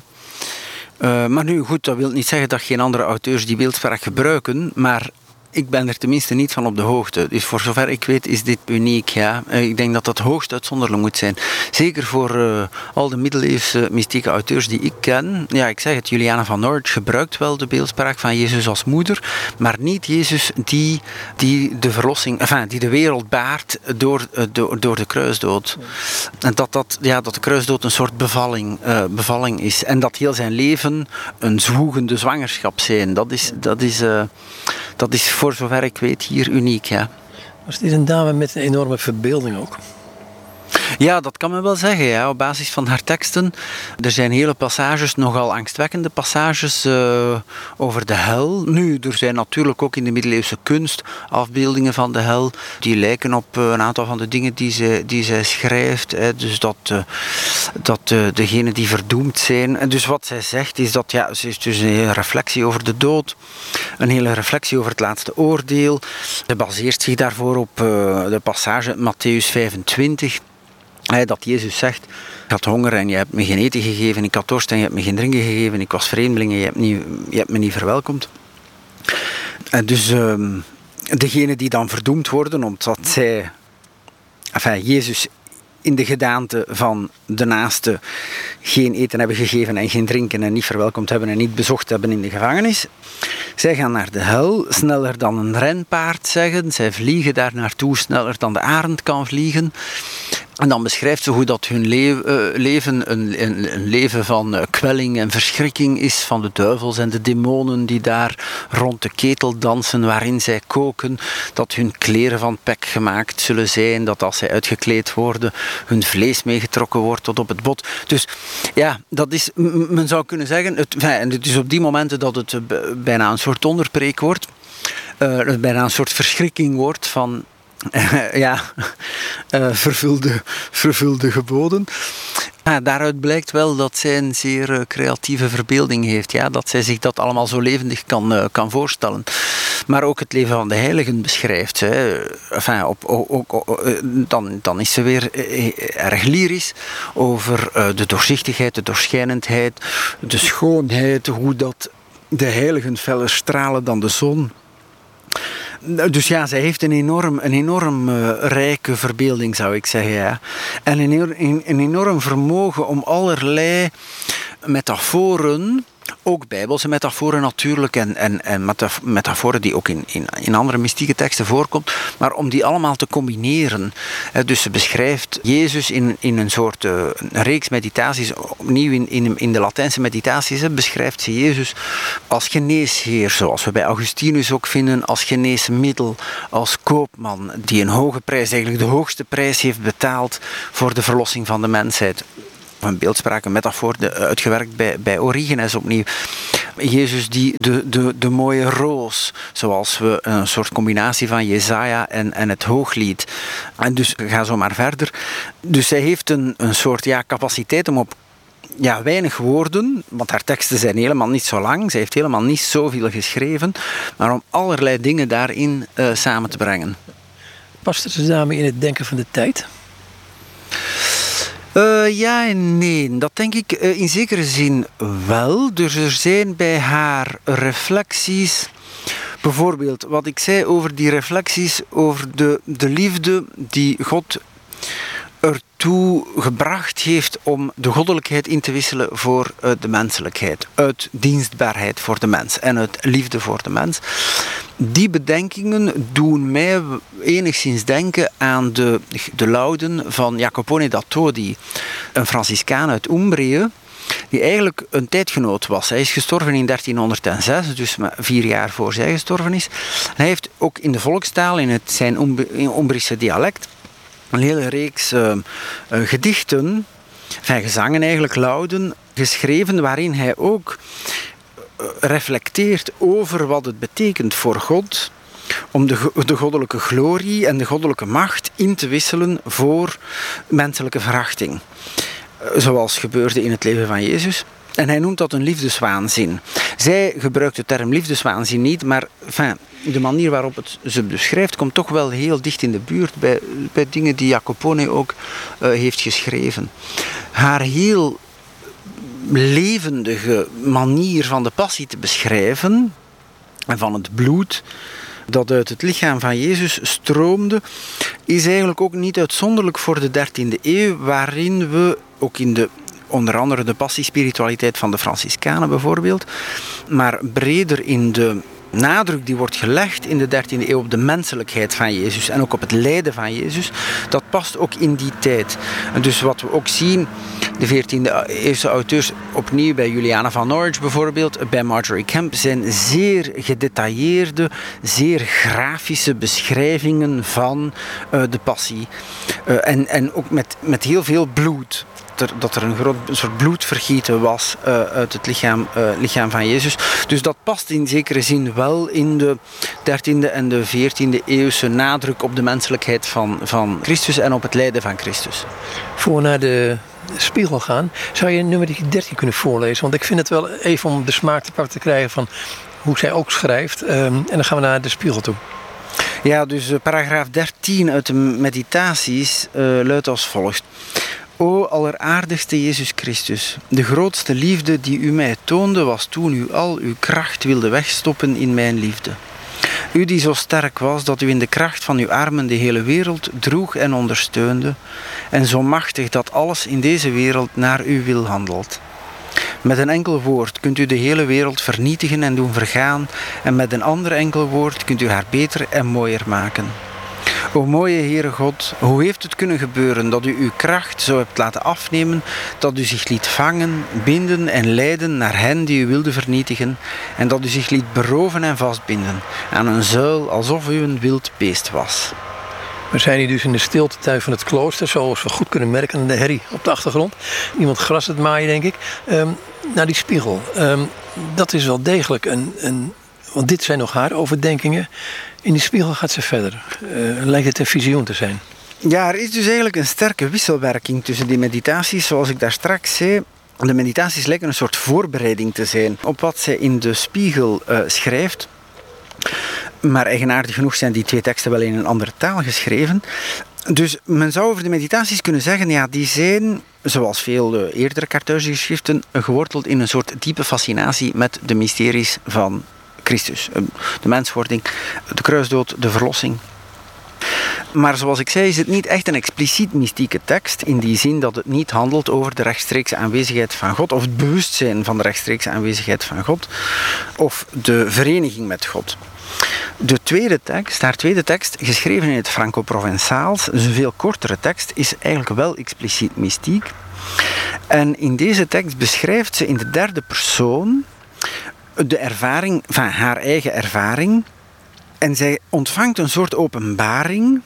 Uh, maar nu goed, dat wil niet zeggen dat geen andere auteurs die beeldspraak gebruiken, maar ik ben er tenminste niet van op de hoogte. Dus voor zover ik weet is dit uniek. Ja. Ik denk dat dat hoogst uitzonderlijk moet zijn. Zeker voor uh, al de middeleeuwse mystieke auteurs die ik ken. Ja, ik zeg het, Juliana van Norwich gebruikt wel de beeldspraak van Jezus als moeder, maar niet Jezus die, die de verlossing, enfin, die de wereld baart door, uh, door, door de kruisdood. En dat, dat, ja, dat de kruisdood een soort bevalling, uh, bevalling is. En dat heel zijn leven een zwoegende zwangerschap zijn. Dat is... Dat is uh, Dat is voor zover ik weet hier uniek, ja. Was dit een dame met een enorme verbeelding ook? Ja, dat kan men wel zeggen, ja, op basis van haar teksten. Er zijn hele passages, nogal angstwekkende passages uh, over de hel. Nu, er zijn natuurlijk ook in de middeleeuwse kunst afbeeldingen van de hel. Die lijken op uh, een aantal van de dingen die zij, die zij schrijft. Hè. Dus dat, uh, dat uh, degenen die verdoemd zijn. En dus wat zij zegt is dat, ja, ze is dus een hele reflectie over de dood. Een hele reflectie over het laatste oordeel. Ze baseert zich daarvoor op uh, de passage Mattheüs vijfentwintig. Dat Jezus zegt, ik had honger en je hebt me geen eten gegeven, ik had dorst en je hebt me geen drinken gegeven, ik was vreemdeling en je hebt, niet, je hebt me niet verwelkomd. En dus um, degenen die dan verdoemd worden, omdat zij, enfin, Jezus in de gedaante van de naaste geen eten hebben gegeven en geen drinken en niet verwelkomd hebben en niet bezocht hebben in de gevangenis. Zij gaan naar de hel, sneller dan een renpaard zeggen. Zij vliegen daar naartoe sneller dan de arend kan vliegen. En dan beschrijft ze hoe dat hun le- uh, leven een, een, een leven van uh, kwelling en verschrikking is van de duivels en de demonen die daar rond de ketel dansen waarin zij koken. Dat hun kleren van pek gemaakt zullen zijn. Dat als zij uitgekleed worden hun vlees meegetrokken wordt tot op het bot. Dus ja, dat is, men zou kunnen zeggen, het, en het is op die momenten dat het uh, bijna een soort onderpreek wordt. Uh, bijna een soort verschrikking wordt van... Uh, ja, uh, vervulde, vervulde geboden. Ja, daaruit blijkt wel dat zij een zeer uh, creatieve verbeelding heeft. Ja, dat zij zich dat allemaal zo levendig kan, uh, kan voorstellen. Maar ook het leven van de heiligen beschrijft. Hè. Enfin, op, ook, ook, dan, dan is ze weer erg lyrisch over uh, de doorzichtigheid, de doorschijnendheid, de schoonheid, hoe dat de heiligen feller stralen dan de zon. Dus ja, zij heeft een enorm, een enorm uh, rijke verbeelding, zou ik zeggen. Ja. En een, een, een enorm vermogen om allerlei metaforen, ook bijbelse metaforen natuurlijk, en, en, en metaforen die ook in, in, in andere mystieke teksten voorkomt, maar om die allemaal te combineren. Dus ze beschrijft Jezus in, in een soort uh, een reeks meditaties, opnieuw in, in, in de Latijnse meditaties, hè, beschrijft ze Jezus als geneesheer, zoals we bij Augustinus ook vinden, als geneesmiddel, als koopman, die een hoge prijs, eigenlijk de hoogste prijs heeft betaald voor de verlossing van de mensheid. Een beeldspraak, een metafoor de, uitgewerkt bij, bij Origenes opnieuw. Jezus die de, de, de mooie roos, zoals we een soort combinatie van Jesaja en, en het Hooglied. En dus ga zo maar verder. Dus zij heeft een, een soort ja, capaciteit om op ja, weinig woorden, want haar teksten zijn helemaal niet zo lang, zij heeft helemaal niet zoveel geschreven, maar om allerlei dingen daarin uh, samen te brengen. Past de dame in het denken van de tijd? Uh, ja en nee, dat denk ik uh, in zekere zin wel. Dus er zijn bij haar reflecties, bijvoorbeeld wat ik zei over die reflecties over de, de liefde die God ertoe gebracht heeft om de goddelijkheid in te wisselen voor uh, de menselijkheid. Uit dienstbaarheid voor de mens en uit liefde voor de mens. Die bedenkingen doen mij enigszins denken aan de, de lauden van Jacopone da Todi, een Franciscaan uit Umbrië, die eigenlijk een tijdgenoot was. Hij is gestorven in dertienhonderdzes, dus vier jaar voor zij gestorven is. Hij heeft ook in de volkstaal, in het zijn Umbrische dialect, een hele reeks uh, uh, gedichten, enfin, gezangen eigenlijk, lauden, geschreven, waarin hij ook reflecteert over wat het betekent voor God om de, de goddelijke glorie en de goddelijke macht in te wisselen voor menselijke verachting. Zoals gebeurde in het leven van Jezus. En hij noemt dat een liefdeswaanzin. Zij gebruikt de term liefdeswaanzin niet, maar enfin, de manier waarop het ze beschrijft komt toch wel heel dicht in de buurt bij, bij dingen die Jacopone ook uh, heeft geschreven. Haar heel levendige manier van de passie te beschrijven en van het bloed dat uit het lichaam van Jezus stroomde, is eigenlijk ook niet uitzonderlijk voor de dertiende eeuw, waarin we ook in de onder andere de passiespiritualiteit van de Franciscanen bijvoorbeeld, maar breder in de nadruk die wordt gelegd in de dertiende eeuw op de menselijkheid van Jezus en ook op het lijden van Jezus, dat past ook in die tijd. En dus wat we ook zien, de veertiende eeuwse auteurs, opnieuw bij Juliana van Norwich bijvoorbeeld, bij Marjorie Kemp, zijn zeer gedetailleerde, zeer grafische beschrijvingen van uh, de passie. Uh, en, en ook met, met heel veel bloed. Er, dat er een groot een soort bloedvergieten was uh, uit het lichaam, uh, lichaam van Jezus. Dus dat past in zekere zin wel in de dertiende en de veertiende eeuwse nadruk op de menselijkheid van, van Christus en op het lijden van Christus. Voor we naar de spiegel gaan, zou je nummer dertien kunnen voorlezen? Want ik vind het wel even om de smaak te pakken te krijgen van hoe zij ook schrijft. Um, en dan gaan we naar de spiegel toe. Ja, dus uh, paragraaf dertien uit de meditaties uh, luidt als volgt. O alleraardigste Jezus Christus, de grootste liefde die u mij toonde was toen u al uw kracht wilde wegstoppen in mijn liefde. U die zo sterk was dat u in de kracht van uw armen de hele wereld droeg en ondersteunde en zo machtig dat alles in deze wereld naar uw wil handelt. Met een enkel woord kunt u de hele wereld vernietigen en doen vergaan en met een ander enkel woord kunt u haar beter en mooier maken. O mooie Heere God, hoe heeft het kunnen gebeuren dat u uw kracht zo hebt laten afnemen, dat u zich liet vangen, binden en leiden naar hen die u wilde vernietigen en dat u zich liet beroven en vastbinden aan een zuil alsof u een wild beest was. We zijn hier dus in de stiltetuin van het klooster, zoals we goed kunnen merken aan de herrie op de achtergrond. Iemand gras het maaien, denk ik. Um, naar die spiegel. Um, dat is wel degelijk een, een... Want dit zijn nog haar overdenkingen. In die spiegel gaat ze verder. Uh, lijkt het een visioen te zijn. Ja, er is dus eigenlijk een sterke wisselwerking tussen die meditaties. Zoals ik daar straks zei, de meditaties lijken een soort voorbereiding te zijn op wat zij in de spiegel uh, schrijft. Maar eigenaardig genoeg zijn die twee teksten wel in een andere taal geschreven. Dus men zou over de meditaties kunnen zeggen, ja, die zijn, zoals veel uh, eerdere Carthuisische geschriften, geworteld in een soort diepe fascinatie met de mysteries van Christus. De menswording, de kruisdood, de verlossing. Maar zoals ik zei is het niet echt een expliciet mystieke tekst in die zin dat het niet handelt over de rechtstreekse aanwezigheid van God of het bewustzijn van de rechtstreekse aanwezigheid van God of de vereniging met God. De tweede tekst, haar tweede tekst, geschreven in het Franco-Provençaals, dus een veel kortere tekst, is eigenlijk wel expliciet mystiek. En in deze tekst beschrijft ze in de derde persoon de ervaring, van haar eigen ervaring. En zij ontvangt een soort openbaring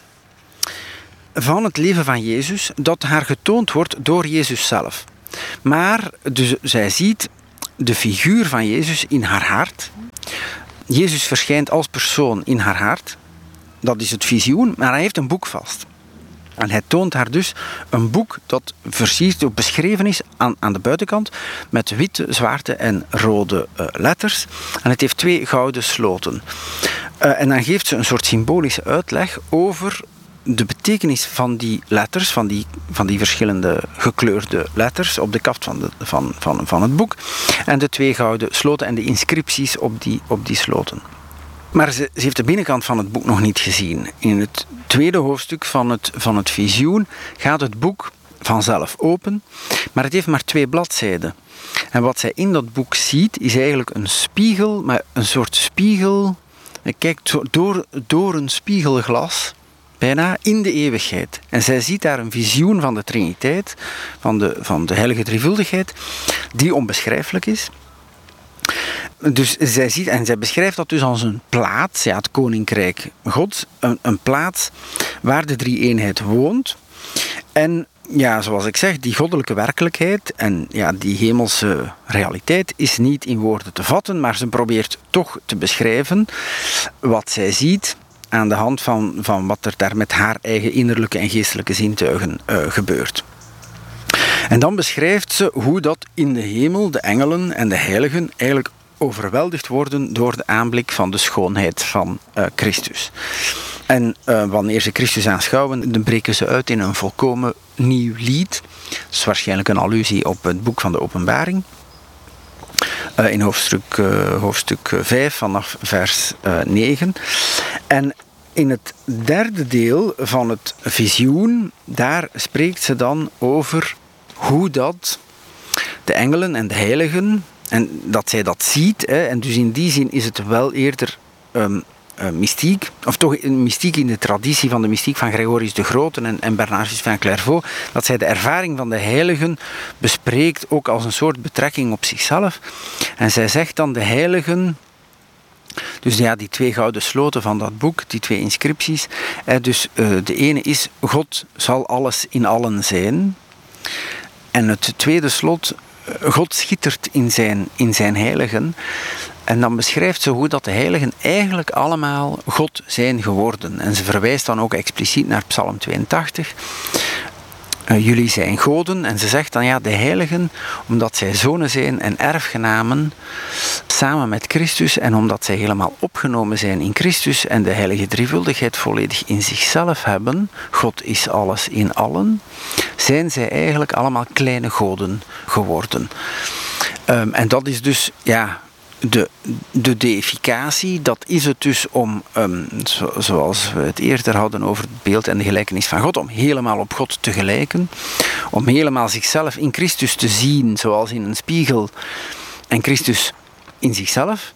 van het leven van Jezus, dat haar getoond wordt door Jezus zelf. Maar dus, zij ziet de figuur van Jezus in haar hart. Jezus verschijnt als persoon in haar hart. Dat is het visioen, maar hij heeft een boek vast. En hij toont haar dus een boek dat versierd of beschreven is aan, aan de buitenkant met witte, zwarte en rode uh, letters. En het heeft twee gouden sloten. Uh, en dan geeft ze een soort symbolische uitleg over de betekenis van die letters, van die, van die verschillende gekleurde letters op de kaft van, de, van, van, van het boek. En de twee gouden sloten en de inscripties op die, op die sloten. Maar ze, ze heeft de binnenkant van het boek nog niet gezien. In het tweede hoofdstuk van het, van het visioen gaat het boek vanzelf open, maar het heeft maar twee bladzijden. En wat zij in dat boek ziet, is eigenlijk een spiegel, maar een soort spiegel. Hij kijkt door, door een spiegelglas, bijna in de eeuwigheid. En zij ziet daar een visioen van de Triniteit, van de, van de heilige drievuldigheid, die onbeschrijfelijk is. Dus zij ziet, en zij beschrijft dat dus als een plaats, ja, het koninkrijk God, een, een plaats waar de drie-eenheid woont. En ja, zoals ik zeg, die goddelijke werkelijkheid en ja, die hemelse realiteit is niet in woorden te vatten, maar ze probeert toch te beschrijven wat zij ziet aan de hand van, van wat er daar met haar eigen innerlijke en geestelijke zintuigen uh, gebeurt. En dan beschrijft ze hoe dat in de hemel de engelen en de heiligen eigenlijk overweldigd worden door de aanblik van de schoonheid van uh, Christus. En uh, wanneer ze Christus aanschouwen, dan breken ze uit in een volkomen nieuw lied. Dat is waarschijnlijk een allusie op het boek van de Openbaring. Uh, in hoofdstuk, uh, hoofdstuk vijf vanaf vers uh, negen. En in het derde deel van het visioen, daar spreekt ze dan over hoe dat de engelen en de heiligen, en dat zij dat ziet, hè, en dus in die zin is het wel eerder um, uh, mystiek, of toch een mystiek in de traditie van de mystiek van Gregorius de Grote en, en Bernardus van Clairvaux, dat zij de ervaring van de heiligen bespreekt ook als een soort betrekking op zichzelf. En zij zegt dan de heiligen, dus ja, die twee gouden sloten van dat boek, die twee inscripties, hè, dus uh, de ene is, God zal alles in allen zijn. En het tweede slot, God schittert in zijn, in zijn heiligen. En dan beschrijft ze hoe dat de heiligen eigenlijk allemaal God zijn geworden. En ze verwijst dan ook expliciet naar Psalm tweeëntachtig. Uh, jullie zijn goden. En ze zegt dan ja, de heiligen, omdat zij zonen zijn en erfgenamen samen met Christus. En omdat zij helemaal opgenomen zijn in Christus en de heilige drievuldigheid volledig in zichzelf hebben. God is alles in allen. Zijn zij eigenlijk allemaal kleine goden geworden. Um, en dat is dus, ja, de, de deificatie, dat is het dus om, um, zo, zoals we het eerder hadden over het beeld en de gelijkenis van God, om helemaal op God te gelijken, om helemaal zichzelf in Christus te zien, zoals in een spiegel, en Christus in zichzelf.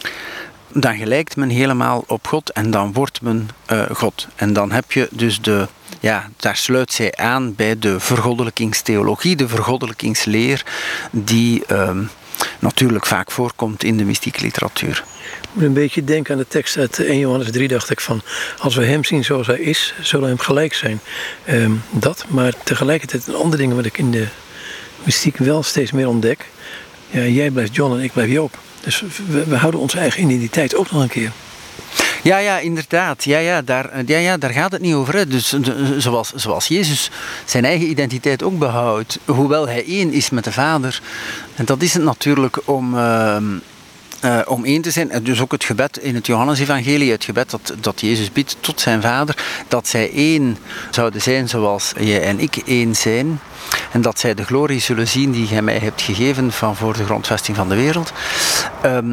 Dan gelijkt men helemaal op God en dan wordt men uh, God. En dan heb je dus de, ja, daar sluit zij aan bij de vergoddelijkingstheologie, de vergoddelijkingsleer, die um, natuurlijk vaak voorkomt in de mystieke literatuur. Ik moet een beetje denken aan de tekst uit Eerste Johannes drie, dacht ik van, als we hem zien zoals hij is, zullen we hem gelijk zijn. Um, dat, maar tegelijkertijd een ander ding wat ik in de mystiek wel steeds meer ontdek. Ja, jij blijft John en ik blijf Joop. Dus we, we houden onze eigen identiteit ook nog een keer. Ja, ja, inderdaad. Ja, ja, daar, ja, ja, daar gaat het niet over. Hè. Dus, de, zoals, zoals Jezus zijn eigen identiteit ook behoudt, hoewel hij één is met de Vader. En dat is het natuurlijk om, uh, uh, om één te zijn. En dus ook het gebed in het Johannesevangelie, het gebed dat, dat Jezus bidt tot zijn Vader, dat zij één zouden zijn zoals jij en ik één zijn. En dat zij de glorie zullen zien die gij mij hebt gegeven van voor de grondvesting van de wereld. Um,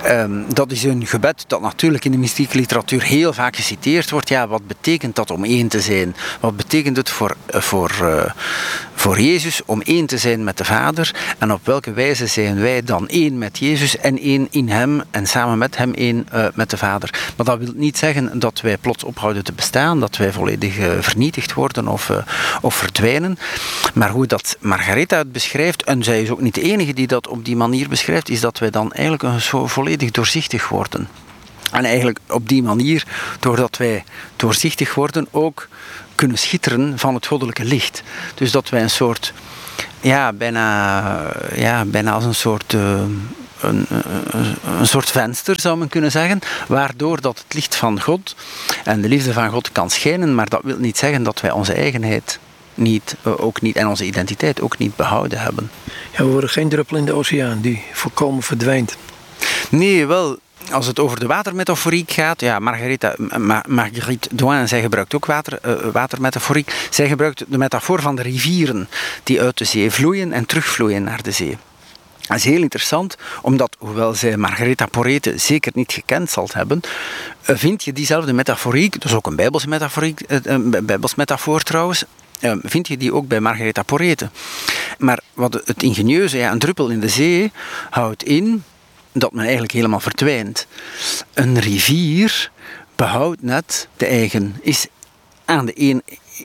Um, dat is een gebed dat natuurlijk in de mystieke literatuur heel vaak geciteerd wordt. Ja, wat betekent dat om één te zijn? Wat betekent het voor, voor, uh, voor Jezus om één te zijn met de Vader? En op welke wijze zijn wij dan één met Jezus en één in Hem en samen met Hem één uh, met de Vader? Maar dat wil niet zeggen dat wij plots ophouden te bestaan, dat wij volledig uh, vernietigd worden of, uh, of verdwijnen. Maar hoe dat Margaretha het beschrijft, en zij is ook niet de enige die dat op die manier beschrijft, is dat wij dan eigenlijk een zo volledig doorzichtig worden. En eigenlijk op die manier, doordat wij doorzichtig worden, ook kunnen schitteren van het goddelijke licht. Dus dat wij een soort, ja, bijna, ja, bijna als een soort... Uh, Een, een, een soort venster, zou men kunnen zeggen, waardoor dat het licht van God en de liefde van God kan schijnen, maar dat wil niet zeggen dat wij onze eigenheid niet, ook niet, en onze identiteit ook niet behouden hebben. Ja, we worden geen druppel in de oceaan die volkomen verdwijnt. Nee, wel, als het over de watermetaforiek gaat, ja, Margaretha, Ma, Marguerite Douin, zij gebruikt ook water, uh, watermetaforiek. Zij gebruikt de metafoor van de rivieren die uit de zee vloeien en terugvloeien naar de zee. Dat is heel interessant, omdat, hoewel zij Margaretha Porete zeker niet gekend zal hebben, vind je diezelfde metaforiek, dat is ook een Bijbelse metaforiek, een Bijbels metafoor trouwens, vind je die ook bij Margaretha Porete. Maar wat het ingenieuze, ja, een druppel in de zee houdt in dat men eigenlijk helemaal verdwijnt. Een rivier behoudt net de eigen, is aan de een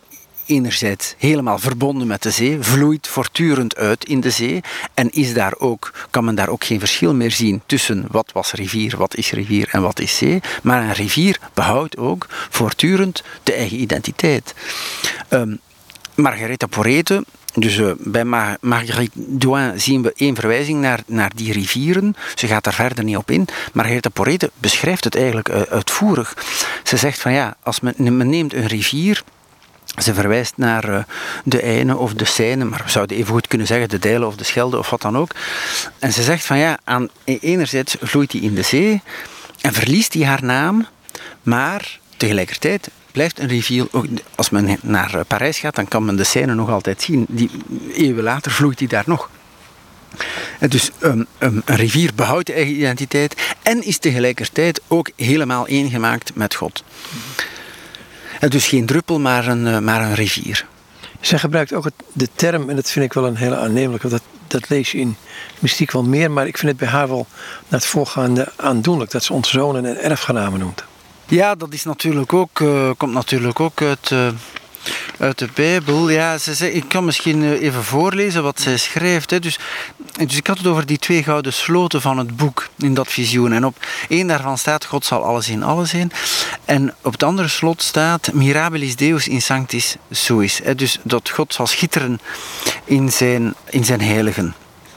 enerzijds helemaal verbonden met de zee, vloeit voortdurend uit in de zee en is daar ook, kan men daar ook geen verschil meer zien tussen wat was rivier, wat is rivier en wat is zee. Maar een rivier behoudt ook voortdurend de eigen identiteit. Um, Margaretha Porete, dus uh, bij Mar- Marguerite Douin zien we één verwijzing naar, naar die rivieren. Ze gaat daar verder niet op in. Margaretha Porete beschrijft het eigenlijk uh, uitvoerig. Ze zegt van ja, als men, men neemt een rivier. Ze verwijst naar uh, de Eine of de Seine, maar we zouden even goed kunnen zeggen de Deile of de Schelde of wat dan ook. En ze zegt van ja, aan, enerzijds vloeit die in de zee en verliest die haar naam, maar tegelijkertijd blijft een rivier, ook als men naar Parijs gaat, dan kan men de Seine nog altijd zien. Die, eeuwen later vloeit die daar nog. En dus um, um, een rivier behoudt de eigen identiteit en is tegelijkertijd ook helemaal eengemaakt met God. En dus geen druppel, maar een, maar een rivier. Zij gebruikt ook het, de term, en dat vind ik wel een hele aannemelijke, dat, dat lees je in mystiek wel meer, maar ik vind het bij haar wel naar het voorgaande aandoenlijk, dat ze ons zonen en erfgenamen noemt. Ja, dat is natuurlijk ook, uh, komt natuurlijk ook uit, uh, uit de Bijbel. Ja, ze zei, ik kan misschien even voorlezen wat zij schrijft. Hè. Dus, dus ik had het over die twee gouden sloten van het boek in dat visioen. En op één daarvan staat, God zal alles in alles zijn. En op het andere slot staat, mirabilis Deus in sanctis suis. Hè. Dus dat God zal schitteren in zijn, in zijn heiligen.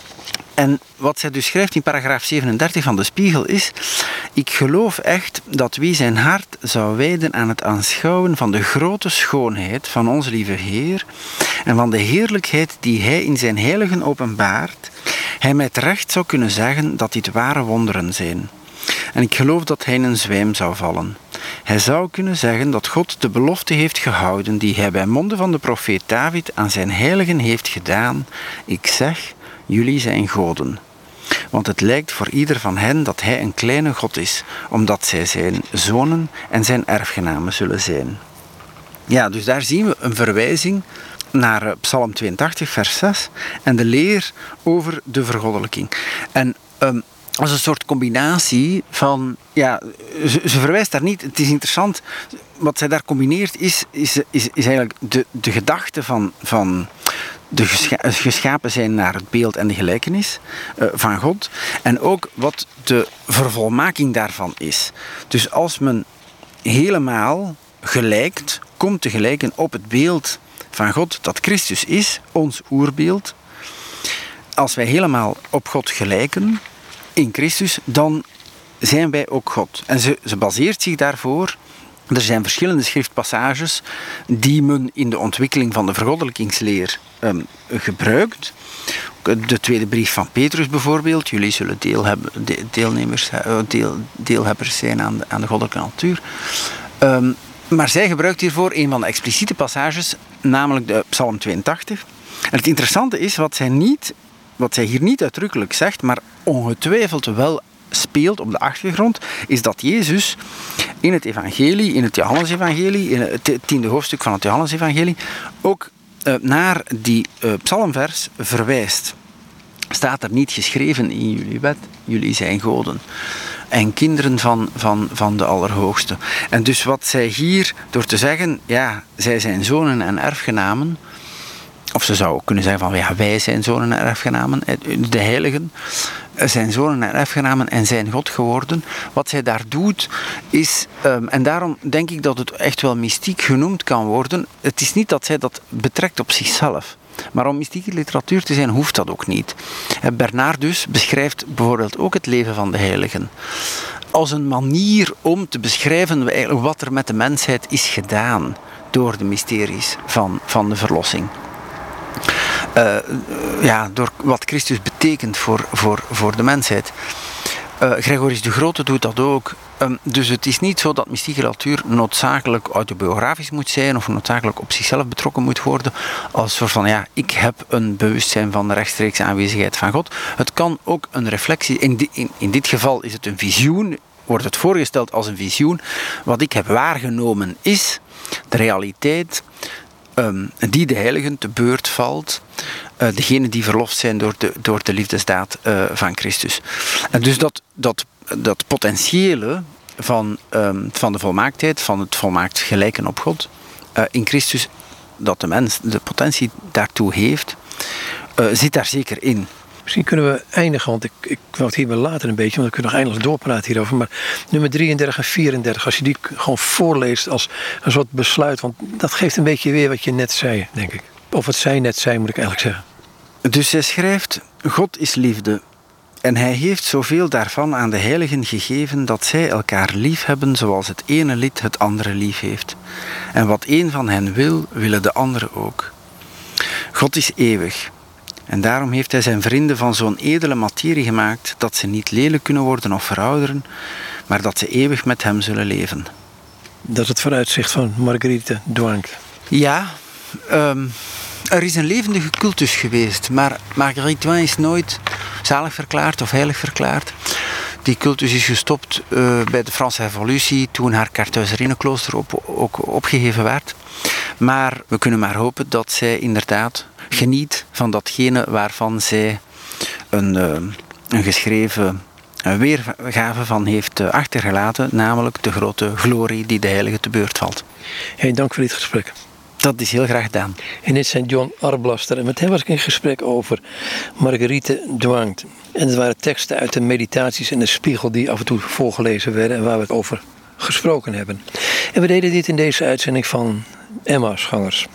En wat zij dus schrijft in paragraaf zevenendertig van de Spiegel is: ik geloof echt dat wie zijn hart zou wijden aan het aanschouwen van de grote schoonheid van onze lieve Heer en van de heerlijkheid die Hij in zijn heiligen openbaart, hij met recht zou kunnen zeggen dat dit ware wonderen zijn. En ik geloof dat hij in een zwijm zou vallen. Hij zou kunnen zeggen dat God de belofte heeft gehouden die hij bij monden van de profeet David aan zijn heiligen heeft gedaan. Ik zeg, jullie zijn goden. Want het lijkt voor ieder van hen dat hij een kleine God is, omdat zij zijn zonen en zijn erfgenamen zullen zijn. Ja, dus daar zien we een verwijzing naar Psalm tweeëntachtig, vers zes en de leer over de vergoddelijking. En um, als een soort combinatie van, ja, ze, ze verwijst daar niet, het is interessant, wat zij daar combineert is, is, is, is eigenlijk de, de gedachte van, van de gescha- geschapen zijn naar het beeld en de gelijkenis uh, van God en ook wat de vervolmaking daarvan is. Dus als men helemaal gelijkt, komt te gelijken op het beeld van God dat Christus is, ons oerbeeld, als wij helemaal op God gelijken in Christus, dan zijn wij ook God. En ze, ze baseert zich daarvoor. Er zijn verschillende schriftpassages die men in de ontwikkeling van de vergoddelijkingsleer um, gebruikt. De tweede brief van Petrus bijvoorbeeld. Jullie zullen deel hebben, de, deelnemers, deel, deelhebbers zijn aan de, aan de goddelijke natuur. Um, maar zij gebruikt hiervoor een van de expliciete passages, namelijk de Psalm tweeëntachtig. En het interessante is wat zij niet... Wat zij hier niet uitdrukkelijk zegt, maar ongetwijfeld wel speelt op de achtergrond, is dat Jezus in het evangelie, in het Johannesevangelie, in het tiende hoofdstuk van het Johannesevangelie, ook uh, naar die uh, psalmvers verwijst. Staat er niet geschreven in jullie wet, jullie zijn goden en kinderen van, van, van de Allerhoogste. En dus wat zij hier, door te zeggen, ja, zij zijn zonen en erfgenamen, of ze zou ook kunnen zeggen van, ja, wij zijn zonen en erfgenamen, de heiligen zijn zonen en erfgenamen en zijn God geworden. Wat zij daar doet is, um, en daarom denk ik dat het echt wel mystiek genoemd kan worden, het is niet dat zij dat betrekt op zichzelf. Maar om mystieke literatuur te zijn, hoeft dat ook niet. Bernardus beschrijft bijvoorbeeld ook het leven van de heiligen als een manier om te beschrijven wat er met de mensheid is gedaan door de mysteries van, van de verlossing. Uh, ja, door wat Christus betekent voor, voor, voor de mensheid. Uh, Gregorius de Grote doet dat ook. Um, dus het is niet zo dat mystieke literatuur noodzakelijk autobiografisch moet zijn of noodzakelijk op zichzelf betrokken moet worden als soort van, ja, ik heb een bewustzijn van de rechtstreekse aanwezigheid van God. Het kan ook een reflectie, in, di, in, in dit geval is het een visioen, wordt het voorgesteld als een visioen. Wat ik heb waargenomen is de realiteit um, die de heiligen te beurt valt. Uh, degenen die verlost zijn door de, door de liefdesdaad uh, van Christus. En dus dat, dat, dat potentiële van, um, van de volmaaktheid, van het volmaakt gelijken op God, uh, in Christus, dat de mens de potentie daartoe heeft, uh, zit daar zeker in. Misschien kunnen we eindigen, want ik, ik wou het hier wel later een beetje, want we kunnen nog eindeloos doorpraten hierover. Maar nummer drieëndertig en vierendertig, als je die gewoon voorleest als een soort besluit, want dat geeft een beetje weer wat je net zei, denk ik. Of wat zij net zei, moet ik eigenlijk zeggen. Dus zij schrijft, God is liefde. En hij heeft zoveel daarvan aan de heiligen gegeven dat zij elkaar lief hebben zoals het ene lid het andere lief heeft. En wat een van hen wil, willen de andere ook. God is eeuwig. En daarom heeft hij zijn vrienden van zo'n edele materie gemaakt dat ze niet lelijk kunnen worden of verouderen, maar dat ze eeuwig met hem zullen leven. Dat is het vooruitzicht van Marguerite Duang. Ja, um, er is een levendige cultus geweest, maar Marguerite Duang is nooit zalig verklaard of heilig verklaard. Die cultus is gestopt uh, bij de Franse Revolutie, toen haar Karthuizerinnenklooster op, ook opgeheven werd. Maar we kunnen maar hopen dat zij inderdaad geniet van datgene waarvan zij een, uh, een geschreven uh, weergave van heeft uh, achtergelaten, namelijk de grote glorie die de heilige te beurt valt. Hey, dank voor dit gesprek. Dat is heel graag gedaan. En dit zijn John Arblaster. En met hem was ik in gesprek over Marguerite Duang. En het waren teksten uit de meditaties en de spiegel die af en toe voorgelezen werden en waar we het over gesproken hebben. En we deden dit in deze uitzending van Emmausgangers.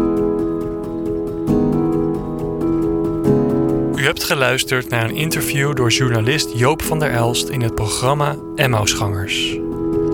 U hebt geluisterd naar een interview door journalist Joop van der Elst in het programma Emmausgangers.